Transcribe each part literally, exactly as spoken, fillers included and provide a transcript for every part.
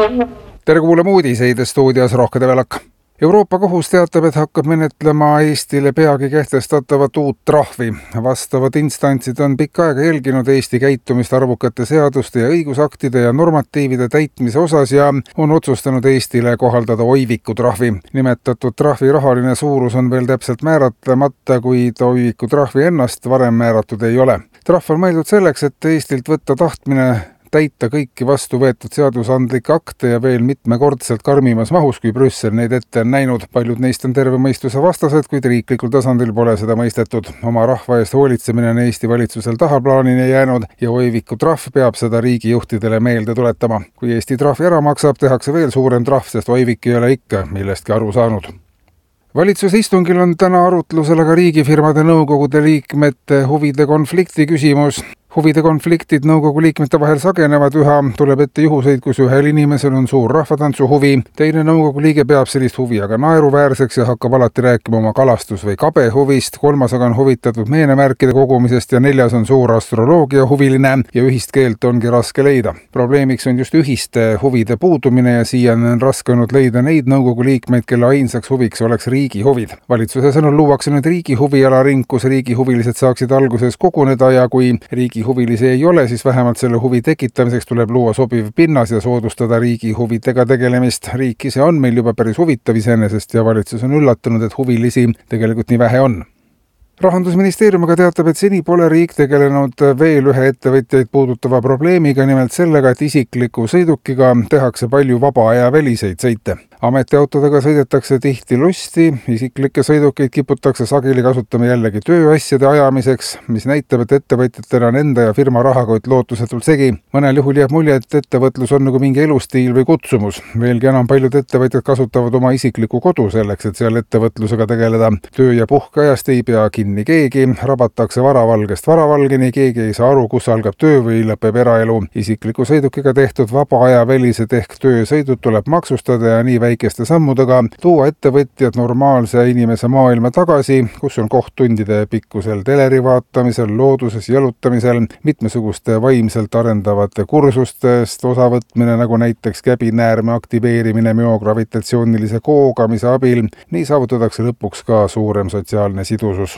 tere kuulama uudiseid, stuudios Rohke Develak. Euroopa kohus teatab, et hakkab menetlema Eestile peagi kehtestatavat uut trahvi. Vastavad instantsid on pikka aega jälginud Eesti käitumist arvukate seaduste ja õigusaktide ja normatiivide täitmise osas ja on otsustanud Eestile kohaldada oiviku trahvi. Nimetatud trahvi rahaline suurus on veel täpselt määratlemata, kuid oiviku trahvi ennast varem määratud ei ole. Trahv on mõeldud selleks, et Eestilt võtta tahtmine täita kõiki vastu võetud seadusandlikke akte ja veel mitmekordselt karmimas mahus, kui Brüssel neid ette on näinud. Paljud neist on terve mõistuse vastased, kuid riiklikul tasandil pole seda mõistetud. Oma rahva eest hoolitsemine on Eesti valitsusel tahaplaanini jäänud ja oiviku trahv peab seda riigijuhtidele meelde tuletama. Kui Eesti trahvi ära maksab, tehakse veel suurem trahv, sest oivik ei ole ikka millestki aru saanud. Valitsuse istungil on täna arutlusel aga riigifirmade nõukogude liikmete huvide konflikti küsimus. Huvide konfliktid nõukogu liikmete vahel sagenevad üha, tuleb ette juhuseid, kus ühel inimesel on suur rahvatantsu huvi, teine nõukogu liige peab sellist huvi aga naeruväärseks ja hakkab alati rääkima oma kalastus- või kabe huvist, kolmas aga on huvitatud meenemärkide kogumisest ja neljas on suur astroloogia huviline ja ühist keelt ongi raske leida. Probleemiks on just ühiste huvide puudumine ja siiani on raske olnud leida neid nõukogu liikmeid, kelle ainsaks huviks oleks riigi huvid. Valitsuse sõnul luuakse nüüd riigi huvialaring, kus riigi huvilised saaksid alguses koguneda ja kui riigi huvilisi ei ole, siis vähemalt selle huvi tekitamiseks tuleb luua sobiv pinnas ja soodustada riigi huvidega tegelemist. Riik ise on meil juba päris huvitav iseenesest ja valitsus on üllatunud, et huvilisi tegelikult nii vähe on. Rahandusministeerium aga teatab, et seni pole riik tegelenud veel ühe ettevõtjaid puudutava probleemiga, nimelt sellega, et isikliku sõidukiga tehakse palju vaba aja väliseid sõite. Ametiautodega sõidetakse tihti lusti, isiklikke sõidukeid kiputakse sageli kasutama jällegi tööasjade ajamiseks, mis näitab, et ettevõtjatena on enda ja firma rahakott lootusetult segi. Mõnel juhul jääb mulje, et ettevõtlus on nagu mingi elustiil või kutsumus. Veelgi enam paljud ettevõtjad kasutavad oma isikliku kodu selleks, et seal ettevõtlusega tegeleda. Töö- ja puhkeajast ei pea kinni keegi, rabatakse varavalgest varavalgeni, keegi ei saa aru, kus algab töö või lõpeb eraelu. Isikliku sõidukiga tehtud vaba aja välised ehk töösõidud tuleb maksustada ja nii väikeste sammudega tuua ettevõtjad normaalse inimese maailma tagasi, kus on koht tundide pikkusel teleri vaatamisel, looduses jalutamisel, mitmesuguste vaimselt arendavate kursustest osavõtmine, nagu näiteks käbinäärme aktiveerimine myogravitatsioonilise koogamise abil. Nii saavutatakse lõpuks ka suurem sotsiaalne sidusus.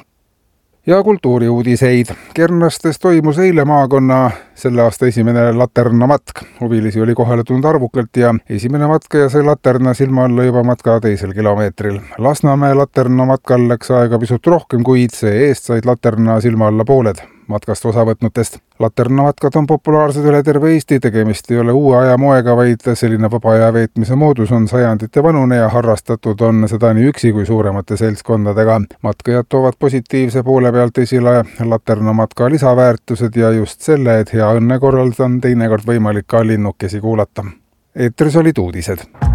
Ja kultuuriuudiseid. Kernastes toimus eile maakonna selle aasta esimene laternamatk. Huvilisi oli kohale tulnud arvukalt ja esimene matkaja sai laterna silma alla juba matka teisel kilomeetril. Lasnamäe laternamatkal läks aega pisut rohkem, kuid see eest said laterna silma alla pooled matkast osavõtnutest. Laternamatkad on populaarsed üle terve Eesti, tegemist ei ole uue aja moega, vaid selline vaba aja veetmise moodus on sajandite vanune ja harrastatud on seda nii üksi kui suuremate seltskondadega. Matkajad toovad positiivse poole pealt esile laternamatka lisaväärtused ja just selle, et hea õnne korral on teinekord võimalik ka linnukesi kuulata. Eetris olid uudised.